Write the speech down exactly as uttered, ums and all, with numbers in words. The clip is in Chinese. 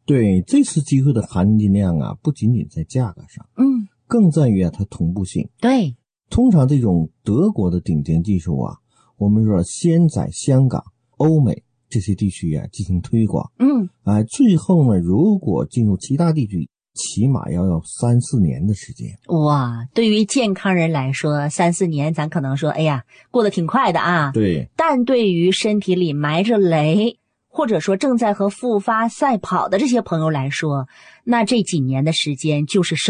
对，这次机会的含金量啊，不仅仅在价格上， 嗯， 更在于啊它同步性。 对， 通常这种德国的顶尖技术啊，我们说先在香港、欧美这些地区啊进行推广， 嗯， 啊，最后呢，如果进入其他地区，起码要要三四年的时间。 哇，对于健康人来说，三四年咱可能说，哎呀，过得挺快的啊。 对， 但对于身体里埋着雷，或者说正在和复发赛跑的这些朋友来说，那这几年的时间就是